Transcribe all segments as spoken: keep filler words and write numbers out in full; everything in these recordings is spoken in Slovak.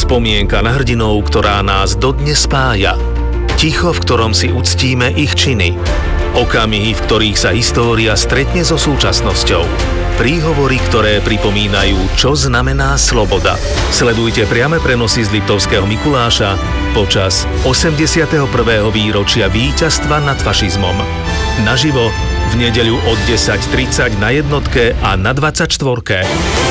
Spomienka na hrdinov, ktorá nás dodnes spája. Ticho, v ktorom si uctíme ich činy. Okamihy, v ktorých sa história stretne so súčasnosťou. Príhovory, ktoré pripomínajú, čo znamená sloboda. Sledujte priame prenosy z Liptovského Mikuláša počas osemdesiateho prvého výročia víťazstva nad fašizmom. Naživo v nedeľu od desať tridsať na jednotke a na dvadsaťštvorke.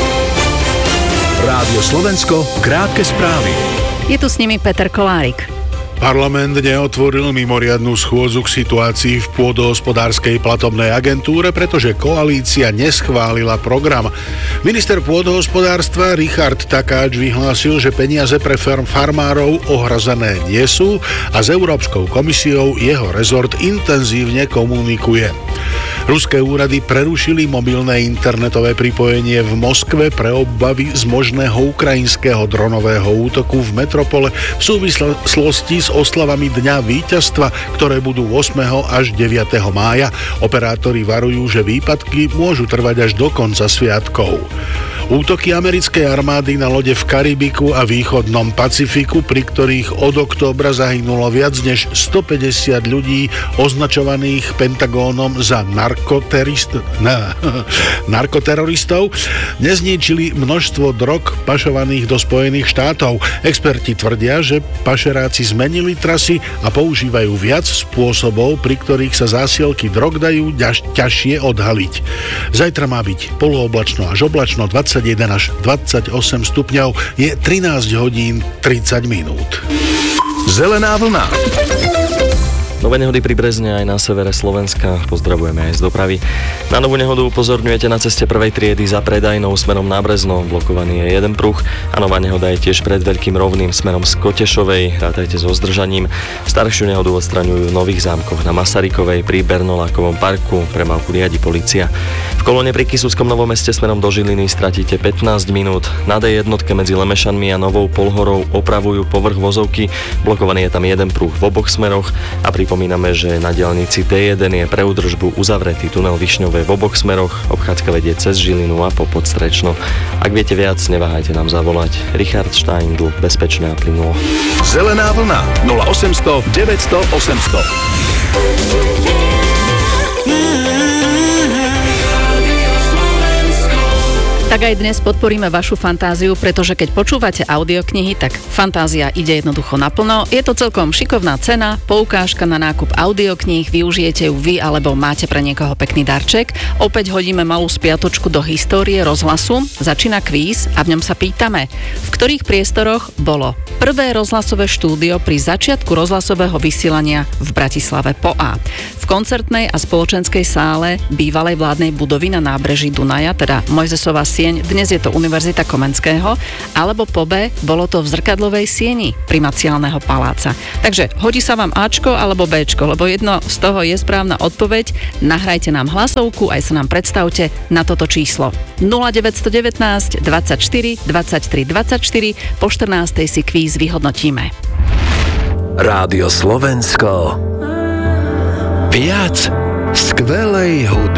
Rádio Slovensko, krátke správy. Je tu s nimi Peter Kolárik. Parlament neotvoril mimoriadnu schôdzu k situácii v pôdohospodárskej platobnej agentúre, pretože koalícia neschválila program. Minister pôdohospodárstva Richard Takáč vyhlásil, že peniaze pre farmárov ohrazené nie sú a s Európskou komisiou jeho rezort intenzívne komunikuje. Ruské úrady prerušili mobilné internetové pripojenie v Moskve pre obavy z možného ukrajinského dronového útoku v metropole v súvislosti s oslavami Dňa víťazstva, ktoré budú ôsmeho až deviateho mája. Operátori varujú, že výpadky môžu trvať až do konca sviatkov. Útoky americkej armády na lode v Karibiku a východnom Pacifiku, pri ktorých od októbra zahynulo viac než stopäťdesiat ľudí označovaných Pentagónom za narkoterist... ne, narkoteroristov, nezničili množstvo drog pašovaných do Spojených štátov. Experti tvrdia, že pašeráci zmenili trasy a používajú viac spôsobov, pri ktorých sa zásielky drog dajú ťažšie odhaliť. Zajtra má byť polooblačno až oblačno, dvadsaťjeden až dvadsaťosem stupňov, je trinásť hodín tridsať minút. Zelená vlna. Nové nehody pri Brezne aj na severe Slovenska. Pozdravujeme aj z dopravy. Na novú nehodu upozorňujete na ceste prvej triedy za Predajnou smerom na Brezno. Blokovaný je jeden pruh a nová nehoda je tiež pred Veľkým Rovným smerom z Kotešovej. Rátajte so zdržaním. Staršiu nehodu odstraňujú v Nových Zámkoch na Masarykovej pri Bernolákovom parku. Premávku riadi polícia. V kolóne pri Kisuckom Novom Meste smerom do Žiliny stratíte pätnásť minút. Na dé jednotke medzi Lemešanmi a Novou Polhorou opravujú povrch vozovky. Blokovaný je tam jeden pruh v oboch smeroch a pri Pripomíname, že na diaľnici dé jeden je pre údržbu uzavretý tunel Višňové v oboch smeroch, obchádzka vedie cez Žilinu a po Podstrečno. Ak viete viac, neváhajte nám zavolať. Richard Steindl, bezpečné a plynulo. Zelená vlna nula osemsto deväťsto osemsto. Tak aj dnes podporíme vašu fantáziu, pretože keď počúvate audioknihy, tak fantázia ide jednoducho naplno. Je to celkom šikovná cena, poukážka na nákup audiokníh, využijete ju vy alebo máte pre niekoho pekný darček. Opäť hodíme malú spiatočku do histórie rozhlasu. Začína kvíz a v ňom sa pýtame, v ktorých priestoroch bolo prvé rozhlasové štúdio pri začiatku rozhlasového vysielania v Bratislave po A. V koncertnej a spoločenskej sále bývalej vládnej budovy na nábreží Dunaja, teda Mojzesova sieň, dnes je to Univerzita Komenského, alebo po B, bolo to v Zrkadlovej sieni Primaciálneho paláca. Takže hodí sa vám Ačko alebo Bčko, lebo jedno z toho je správna odpoveď. Nahrajte nám hlasovku, aj sa nám predstavte na toto číslo. nula deväť jedna deväť, dvadsaťštyri, dvadsaťtri, dvadsaťštyri, po štrnástej si kvíz vyhodnotíme. Rádio Slovensko. Viac skvelej hudby.